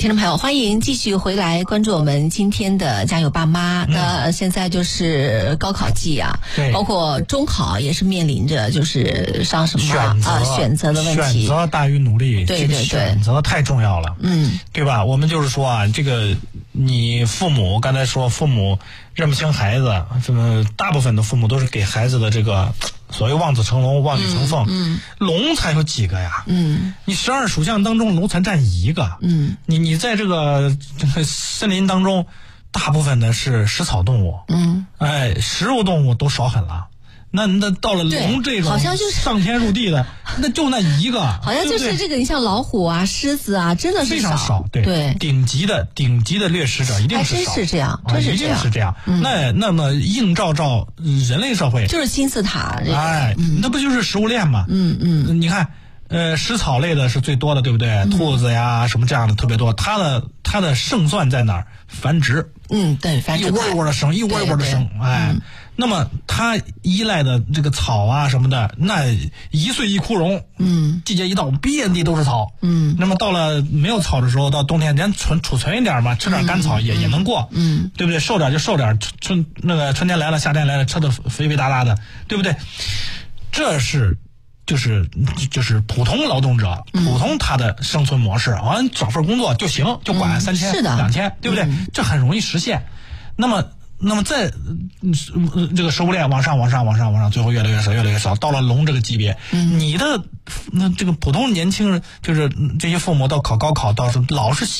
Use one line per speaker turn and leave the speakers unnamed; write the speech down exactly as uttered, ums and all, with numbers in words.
听众朋友，欢迎继续回来关注我们今天的加油爸妈。嗯、那现在就是高考季啊，
对，
包括中考也是面临着就是上什么
选择
啊选择的问题，
选择大于努力，
对对对，
这个选择太重要了，
嗯，
对吧？我们就是说啊，这个你父母刚才说父母认不清孩子，这么大部分的父母都是给孩子的这个所谓望子成龙、望女成凤，
嗯，
龙才有几个呀？
嗯，
你十二属相当中龙才占一个，
嗯，
你你在这个这个森林当中，大部分的是食草动物，
嗯，
哎，食肉动物都少很了。那那到了龙这种
好像就是
上天入地的，那就那一个，
好像就是这个，你像老虎啊、狮子啊，真的是
非常少，对
对，
顶级的顶级的掠食者一定是少，
还真是这样，真是
这样，一定是这样。
嗯、
那那么映照照人类社会，
就是金字塔，这个、
哎、嗯，那不就是食物链吗？
嗯嗯，
你看。呃，食草类的是最多的，对不对？嗯、兔子呀，什么这样的特别多。它的它的胜算在哪儿？繁殖。
嗯，对，繁殖。
一窝一窝的生，一窝一窝的生，哎。嗯、那么它依赖的这个草啊什么的，那一岁一枯荣。
嗯。
季节一到，遍地都是草。
嗯。
那么到了没有草的时候，到冬天咱存储存一点嘛，吃点干草也、嗯、也能过。
嗯。
对不对？瘦点就瘦点，春那个春天来了，夏天来了，吃的肥肥大大的，对不对？这是。就是就是普通劳动者，
嗯、
普通他的生存模式，完、嗯、找份工作就行，就管三千、
是的
两千，对不对？
嗯、
这很容易实现。那么，那么在、嗯、这个食物链往上、往上、往上、往上，最后越来越少、越来越少，到了龙这个级别，
嗯、
你的那这个普通年轻人，就是这些父母到考高考，到是老是。